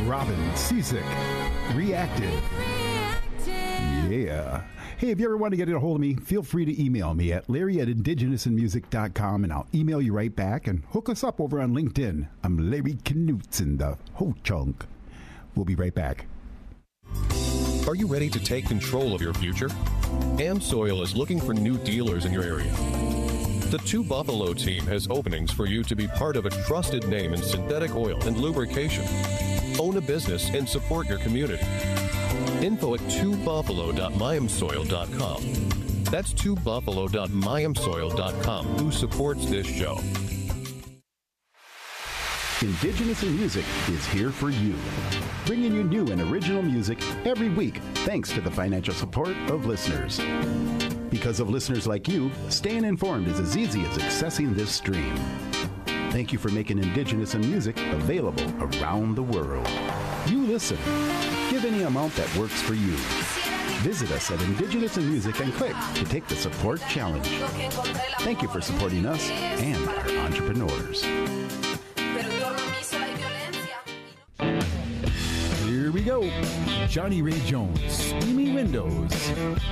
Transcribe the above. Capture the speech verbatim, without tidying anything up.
Robin Cizik, Reactive. Yeah. Hey, if you ever want to get a hold of me, feel free to email me at Larry at indigenous in music dot com, and I'll email you right back, and hook us up over on LinkedIn. I'm Larry Knutson, the Ho Chunk. We'll be right back. Are you ready to take control of your future? AmSoil is looking for new dealers in your area. The Two Buffalo team has openings for you to be part of a trusted name in synthetic oil and lubrication. Own a business and support your community. Info at two buffalo dot my am soil dot com. That's two buffalo dot my am soil dot com, who supports this show. Indigenous in Music is here for you, bringing you new and original music every week thanks to the financial support of listeners. Because of listeners like you, staying informed is as easy as accessing this stream. Thank you for making Indigenous in Music available around the world. You listen. Give any amount that works for you. Visit us at Indigenous in Music and click to take the support challenge. Thank you for supporting us and our entrepreneurs. Here we go. Johnny Ray Jones, Steamy Windows.